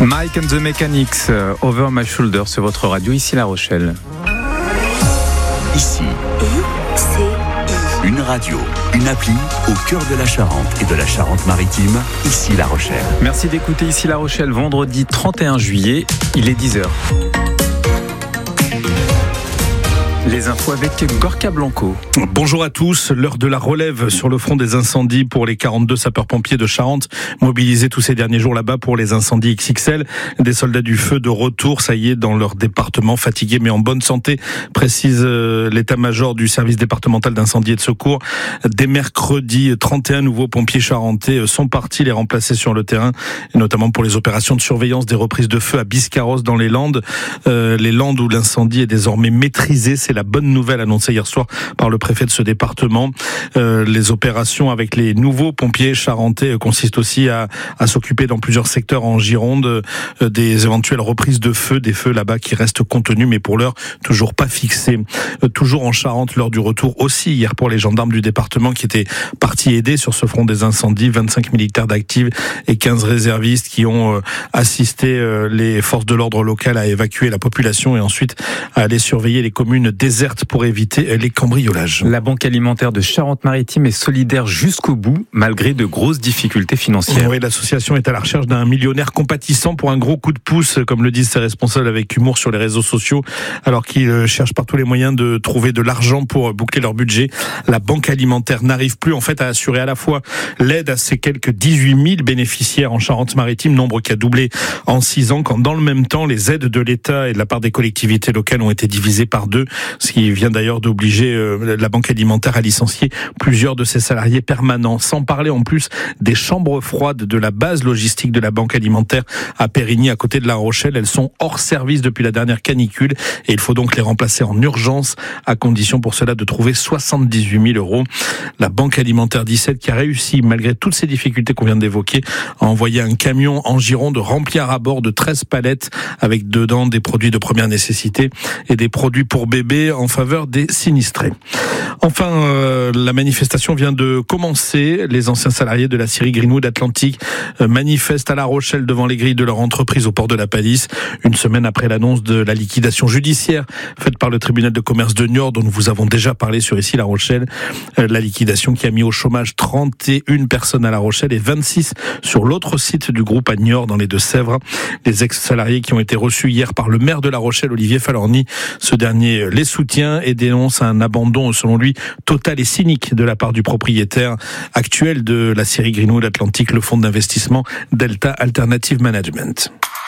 Mike and the Mechanics, Over My Shoulder sur votre radio, ici La Rochelle. Ici, une radio, une appli au cœur de la Charente et de la Charente-Maritime, ici La Rochelle. Merci d'écouter ici La Rochelle, vendredi 31 juillet, il est 10h. Les infos avec Gorka Blanco. Bonjour à tous. L'heure de la relève sur le front des incendies pour les 42 sapeurs-pompiers de Charente, mobilisés tous ces derniers jours là-bas pour les incendies XXL. Des soldats du feu de retour, ça y est, dans leur département, fatigués mais en bonne santé, précise l'état-major du service départemental d'incendie et de secours. Dès mercredi, 31 nouveaux pompiers charentais sont partis les remplacer sur le terrain, et notamment pour les opérations de surveillance des reprises de feu à Biscarrosse dans les Landes. Les Landes où l'incendie est désormais maîtrisé, c'est la bonne nouvelle annoncée hier soir par le préfet de ce département. Les opérations avec les nouveaux pompiers charentais consistent aussi à s'occuper dans plusieurs secteurs en Gironde des éventuelles reprises de feu, des feux là-bas qui restent contenus mais pour l'heure toujours pas fixés. Toujours en Charente, l'heure du retour aussi hier pour les gendarmes du département qui étaient partis aider sur ce front des incendies, 25 militaires d'actifs et 15 réservistes qui ont assisté les forces de l'ordre locales à évacuer la population et ensuite à aller surveiller les communes désertes pour éviter les cambriolages. La Banque alimentaire de Charente-Maritime est solidaire jusqu'au bout, malgré de grosses difficultés financières. Oui, l'association est à la recherche d'un millionnaire compatissant pour un gros coup de pouce, comme le disent ses responsables avec humour sur les réseaux sociaux, alors qu'ils cherchent par tous les moyens de trouver de l'argent pour boucler leur budget. La Banque alimentaire n'arrive plus en fait à assurer à la fois l'aide à ses quelques 18 000 bénéficiaires en Charente-Maritime, nombre qui a doublé en 6 ans, quand dans le même temps, les aides de l'État et de la part des collectivités locales ont été divisées par 2. Ce qui vient d'ailleurs d'obliger la Banque alimentaire à licencier plusieurs de ses salariés permanents. Sans parler en plus des chambres froides de la base logistique de la Banque alimentaire à Périgny, à côté de La Rochelle. Elles sont hors service depuis la dernière canicule et il faut donc les remplacer en urgence, à condition pour cela de trouver 78 000 €. La Banque alimentaire 17 qui a réussi, malgré toutes ces difficultés qu'on vient d'évoquer, à envoyer un camion en Gironde remplir à bord de 13 palettes avec dedans des produits de première nécessité et des produits pour bébés en faveur des sinistrés. Enfin, la manifestation vient de commencer. Les anciens salariés de la scierie Greenwood Atlantic manifestent à La Rochelle devant les grilles de leur entreprise au port de la Palisse, une semaine après l'annonce de la liquidation judiciaire faite par le tribunal de commerce de Niort, dont nous vous avons déjà parlé sur ici La Rochelle. La liquidation qui a mis au chômage 31 personnes à La Rochelle et 26 sur l'autre site du groupe à Niort dans les Deux-Sèvres. Les ex-salariés qui ont été reçus hier par le maire de La Rochelle, Olivier Falorni, ce dernier les soutient et dénonce un abandon, selon lui, total et cynique de la part du propriétaire actuel de la scierie Greenwood Atlantic, le fonds d'investissement Delta Alternative Management.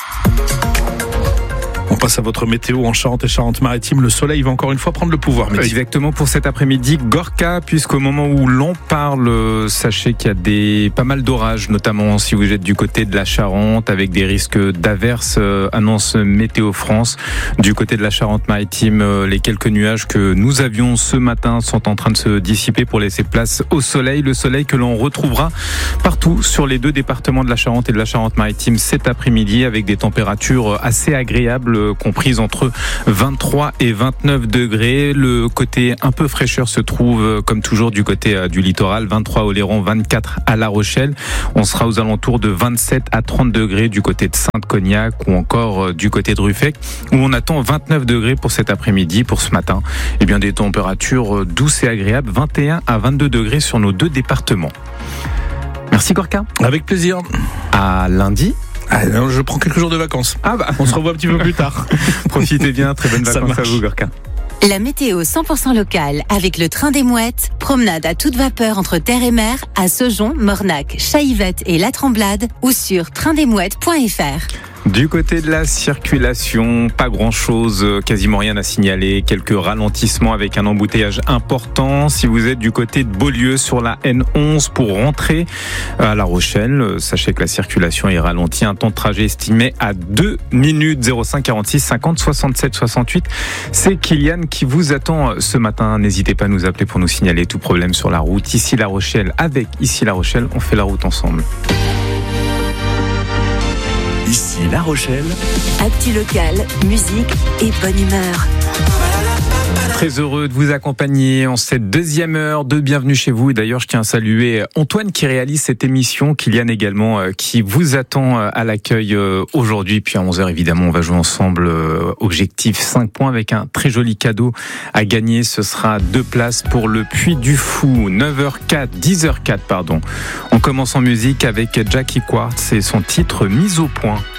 On passe à votre météo en Charente et Charente-Maritime. Le soleil va encore une fois prendre le pouvoir. Exactement, pour cet après-midi, Gorka, puisqu'au moment où l'on parle, sachez qu'il y a pas mal d'orages, notamment si vous êtes du côté de la Charente, avec des risques d'averses, annonce Météo France. Du côté de la Charente-Maritime, les quelques nuages que nous avions ce matin sont en train de se dissiper pour laisser place au soleil. Le soleil que l'on retrouvera partout sur les 2 départements de la Charente et de la Charente-Maritime cet après-midi, avec des températures assez agréables, comprises entre 23 et 29 degrés. Le côté un peu fraîcheur se trouve, comme toujours, du côté du littoral. 23 à Oléron, 24 à La Rochelle. On sera aux alentours de 27 à 30 degrés du côté de Sainte-Cognac ou encore du côté de Ruffec, où on attend 29 degrés pour cet après-midi. Pour ce matin, eh bien, des températures douces et agréables, 21 à 22 degrés sur nos 2 départements. Merci Gorka. Avec plaisir. À lundi. Alors, je prends quelques jours de vacances. On se revoit un petit peu plus tard. Profitez bien, très bonnes vacances à vous Gorka. La météo 100% locale avec le train des Mouettes. Promenade à toute vapeur entre terre et mer à Saujon, Mornac, Chaillevette et La Tremblade ou sur traindesmouettes.fr. Du côté de la circulation, pas grand-chose, quasiment rien à signaler. Quelques ralentissements avec un embouteillage important. Si vous êtes du côté de Beaulieu sur la N11 pour rentrer à La Rochelle, sachez que la circulation est ralentie. Un temps de trajet estimé à 2 minutes 05 46 50 67 68. C'est Kylian qui vous attend ce matin. N'hésitez pas à nous appeler pour nous signaler tout problème sur la route. Ici La Rochelle, avec Ici La Rochelle, on fait la route ensemble. Ici La Rochelle. Actu local, musique et bonne humeur. Très heureux de vous accompagner en cette deuxième heure de Bienvenue chez vous. Et d'ailleurs, je tiens à saluer Antoine qui réalise cette émission, Kylian également qui vous attend à l'accueil aujourd'hui. Puis à 11h, évidemment, on va jouer ensemble objectif 5 points avec un très joli cadeau à gagner. Ce sera 2 places pour le Puy du Fou. 10h04, pardon. On commence en musique avec Jackie Quartz et son titre Mise au point.